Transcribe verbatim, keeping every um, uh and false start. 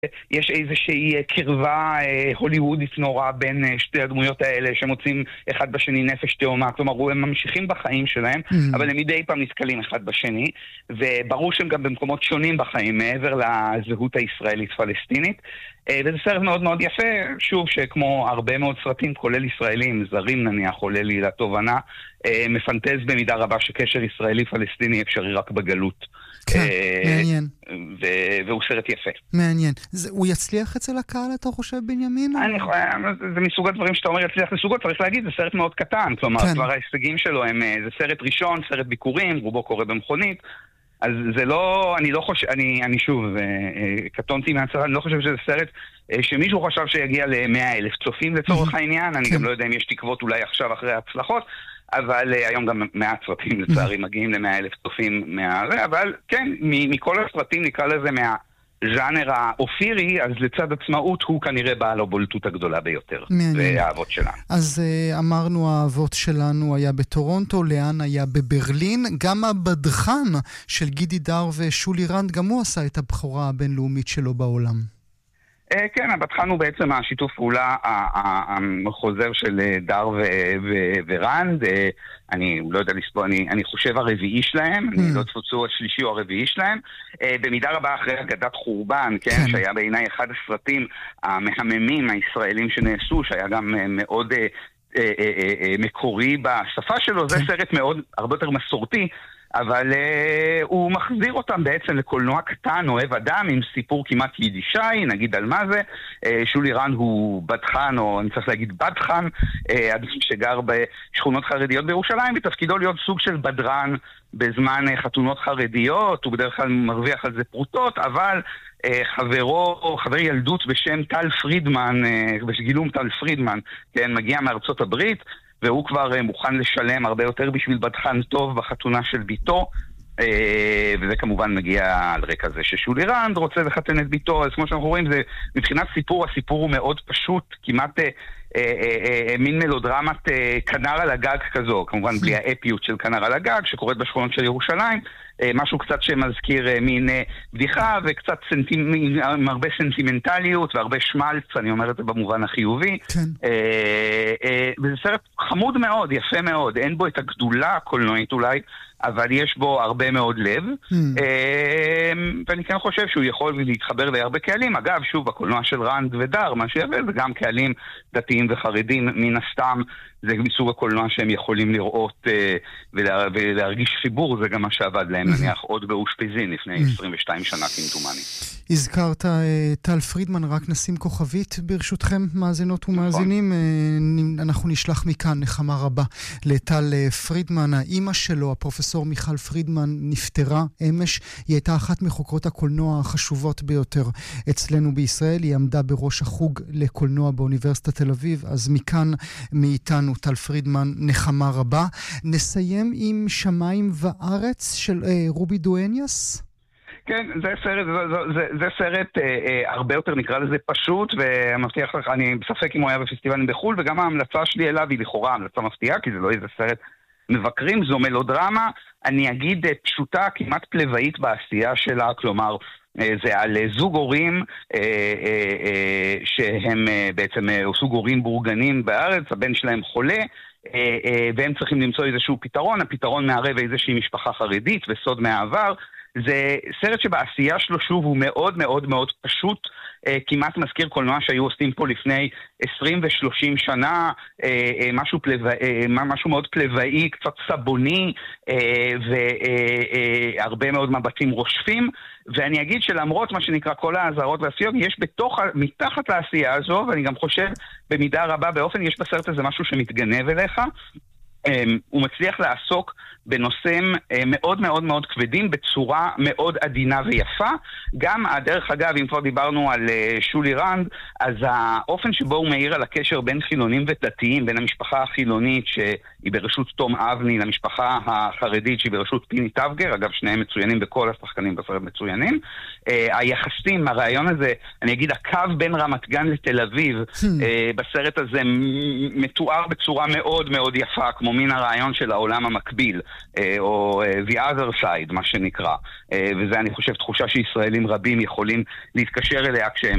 יש איזושהי קרבה הוליוודית נורא בין שתי הדמויות האלה שמוצאים אחד בשני נפש תאומה, כלומר הם ממשיכים בחיים שלהם, mm-hmm. אבל הם מדי פעם נתקלים אחד בשני, וברור שהם גם במקומות שונים בחיים מעבר לזהות הישראלית-פלסטינית, וזה סרט מאוד מאוד יפה, שוב שכמו הרבה מאוד סרטים, כולל ישראלים, זרים נניח, עולה לי לתובנה, מפנטז במידה רבה שקשר ישראלי-פלסטיני אפשרי רק בגלות. כן, מעניין. והוא סרט יפה. מעניין. הוא יצליח אצל הקהל, אתה חושב, בנימין? אני חושב, זה מסוג הדברים שאתה אומר יצליח לסוגו, צריך להגיד, זה סרט מאוד קטן, כלומר, כבר ההישגים שלו הם, זה סרט ראשון, סרט ביקורים, רובו קורה במכונית, אז זה לא, אני לא חושב, אני, אני שוב, קטונתי מהצרה, אני לא חושב שזה סרט שמישהו חשב שיגיע ל-מאה אלף צופים לצורך העניין, אני גם לא יודע אם יש תקוות אולי עכשיו אחרי ההצלחות, אבל היום גם מעט סרטים לצערי מגיעים ל-מאה אלף צופים מהזה, אבל כן, מכל הסרטים נקרא לזה מהז'אנר האופירי, אז לצד עצמאות הוא כנראה בעל הבולטות הגדולה ביותר. והאבות שלנו. אז אמרנו האבות שלנו היה בטורונטו, לאן היה בברלין, גם הבדחן של גידי דר ושולי רנד, גם הוא עשה את הבכורה הבינלאומית שלו בעולם. כן, הבטחן הוא בעצם השיתוף פעולה החוזר של דר ורנד, אני לא יודע לספור, אני חושב הרביעי שלהם, אני לא תפוצו השלישי או הרביעי שלהם, במידה רבה אחרי אגדת חורבן, שהיה בעיניי אחד הסרטים המהממים הישראלים שנעשו, שהיה גם מאוד מקורי בשפה שלו, זה סרט מאוד, הרבה יותר מסורתי, אבל uh, הוא מחזיר אותם בעצם לקולנוע קטן, אוהב אדם, עם סיפור כמעט יידישאי, נגיד על מה זה. Uh, שולי רנד הוא בדחן, או אני צריך להגיד בדחן, uh, אדם שגר בשכונות חרדיות בירושלים, בתפקידו להיות סוג של בדרן בזמן uh, חתונות חרדיות, הוא בדרך כלל מרוויח על זה פרוטות, אבל uh, חברו, חבר ילדות בשם טל פרידמן, uh, בשגילום טל פרידמן, כן, מגיע מארצות הברית, והוא כבר מוכן לשלם הרבה יותר בשביל בדחן טוב בחתונה של ביתו, וזה כמובן מגיע על רקע זה ששולי רנד רוצה לחתן את ביתו, אז כמו שאנחנו רואים, זה, מבחינת סיפור, הסיפור הוא מאוד פשוט, כמעט אה, אה, אה, מין מלודרמת אה, כנר על הגג כזו, כמובן בלי האפיות של כנר על הגג, שקורית בשכונות של ירושלים, אה, משהו קצת שמזכיר אה, מין אה, בדיחה, וקצת סנטימ... עם הרבה סנטימנטליות, והרבה שמלץ, אני אומר את זה במובן החיובי. כן. אה, אה, וזה סרט חמוד מאוד, יפה מאוד, אין בו את הגדולה הקולנועית אולי, אבל יש בו הרבה מאוד לב, mm. ואני כן חושב שהוא יכול להתחבר להרבה קהלים. אגב, שוב, הקולנוע של רנד ודר, מה שיבל, זה גם קהלים דתיים וחרדים, מן הסתם, זה מסוג הקולנוע שהם יכולים לראות ולה, ולהרגיש חיבור, זה גם מה שעבד להם, נניח, עוד באושפיזין, לפני עשרים ושתיים שנה, כמתומני. הזכרת טל פרידמן, רק נשים כוכבית ברשותכם, מאזינות ומאזינים. אנחנו נשלח מכאן נחמה רבה לטל פרידמן. האמא שלו, הפרופסור מיכל פרידמן, נפטרה אמש. היא הייתה אחת מחוקרות הקולנוע החשובות ביותר אצלנו בישראל. היא עמדה בראש החוג לקולנוע באוניברסיטת תל אביב, אז מכאן מאיתנו טל פרידמן, נחמה רבה. נסיים עם שמיים וארץ של אה, רובי דואניאס. כן, זה סרט, זה, זה, זה סרט אה, אה, הרבה יותר נקרא לזה פשוט, ומבטיח לך, אני בספק אם הוא היה בפסטיבלים בחול, וגם ההמלצה שלי אליו היא לכאורה המלצה מפתיעה, כי זה לא איזה סרט מבקרים, זו מלודרמה, אני אגיד אה, פשוטה, כמעט פלוואית בעשייה שלה, כלומר, אה, זה על אה, זוג הורים אה, אה, אה, שהם אה, בעצם אה, זוג הורים בורגנים בארץ, הבן שלהם חולה, אה, אה, והם צריכים למצוא איזשהו פתרון, הפתרון מערב איזושהי משפחה חרדית וסוד מהעבר, זה סרט שבעשייה שלו שוב הוא מאוד מאוד מאוד פשוט, אה, כמעט מזכיר קולנוע שהיו עושים פה לפני עשרים ושלושים שנה, אה, אה, משהו, פלווא, אה, משהו מאוד פלוואי, קצת סבוני, אה, והרבה אה, אה, מאוד מבטים רושפים, ואני אגיד שלמרות מה שנקרא כל ההזהרות והסיום, יש בתוך, מתחת לעשייה הזו, ואני גם חושב במידה רבה באופן, יש בסרט הזה משהו שמתגנב אליך, הוא מצליח לעסוק בנושאים מאוד מאוד מאוד כבדים בצורה מאוד עדינה ויפה. גם הדרך אגב, אם כבר דיברנו על שולי רנד, אז האופן שבו הוא מאיר על הקשר בין חילונים ודתיים, בין המשפחה החילונית שהיא בראשות תום אבני למשפחה החרדית שהיא בראשות פיני טבגר, אגב שניהם מצוינים בכל השחקנים בסרט מצוינים, היחסים, הרעיון הזה, אני אגיד הקו בין רמת גן לתל אביב בסרט הזה מתואר בצורה מאוד מאוד יפה, כמו מין הרעיון של העולם המקביל, או the other side, מה שנקרא. וזה, אני חושב, תחושה שישראלים רבים יכולים להתקשר אליה כשהם